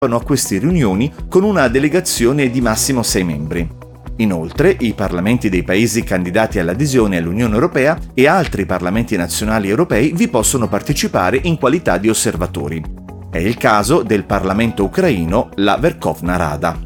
a queste riunioni con una delegazione di massimo 6 membri. Inoltre, i parlamenti dei paesi candidati all'adesione all'Unione Europea e altri parlamenti nazionali europei vi possono partecipare in qualità di osservatori. È il caso del Parlamento ucraino, la Verkhovna Rada.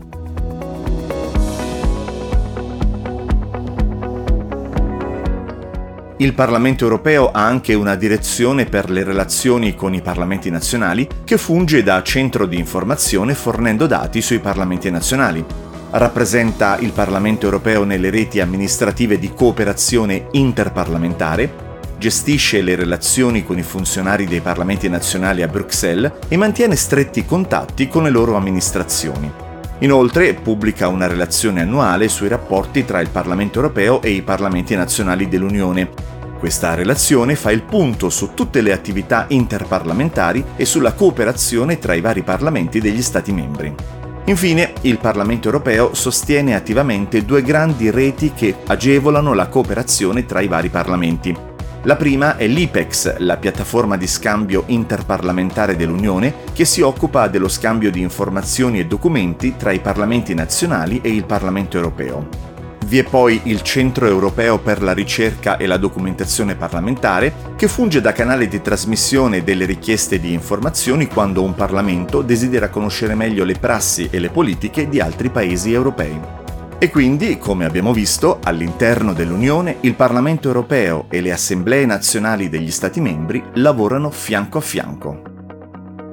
Il Parlamento europeo ha anche una direzione per le relazioni con i parlamenti nazionali che funge da centro di informazione fornendo dati sui parlamenti nazionali. Rappresenta il Parlamento europeo nelle reti amministrative di cooperazione interparlamentare, gestisce le relazioni con i funzionari dei parlamenti nazionali a Bruxelles e mantiene stretti contatti con le loro amministrazioni. Inoltre pubblica una relazione annuale sui rapporti tra il Parlamento europeo e i parlamenti nazionali dell'Unione. Questa relazione fa il punto su tutte le attività interparlamentari e sulla cooperazione tra i vari parlamenti degli Stati membri. Infine, il Parlamento europeo sostiene attivamente 2 grandi reti che agevolano la cooperazione tra i vari parlamenti. La prima è l'IPEX, la piattaforma di scambio interparlamentare dell'Unione, che si occupa dello scambio di informazioni e documenti tra i parlamenti nazionali e il Parlamento europeo. Vi è poi il Centro europeo per la ricerca e la documentazione parlamentare, che funge da canale di trasmissione delle richieste di informazioni quando un Parlamento desidera conoscere meglio le prassi e le politiche di altri paesi europei. E quindi, come abbiamo visto, all'interno dell'Unione il Parlamento europeo e le assemblee nazionali degli Stati membri lavorano fianco a fianco.